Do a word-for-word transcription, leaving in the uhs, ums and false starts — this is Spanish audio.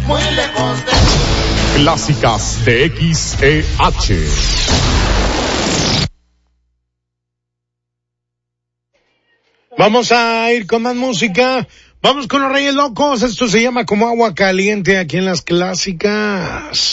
muy lejos de ti. Clásicas de X E H. Vamos a ir con más música. Vamos con los Reyes Locos. Esto se llama Como Agua Caliente aquí en las Clásicas.